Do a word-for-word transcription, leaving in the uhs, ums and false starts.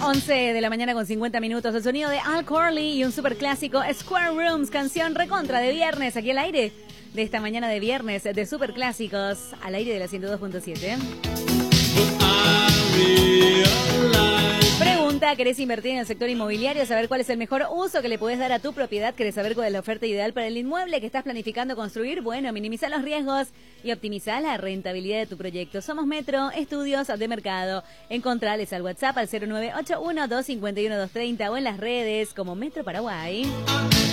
once de la mañana con cincuenta minutos. El sonido de Al Corley y un super clásico, Square Rooms, canción recontra de viernes, aquí al aire de esta mañana de viernes de super clásicos, al aire de la ciento dos punto siete. Pregunta, ¿querés invertir en el sector inmobiliario? Saber cuál es el mejor uso que le podés dar a tu propiedad. ¿Querés saber cuál es la oferta ideal para el inmueble que estás planificando construir? Bueno, minimiza los riesgos y optimiza la rentabilidad de tu proyecto. Somos Metro Estudios de Mercado. Encontrales al WhatsApp al cero nueve ocho uno, dos cinco uno, dos tres cero o en las redes como Metro Paraguay.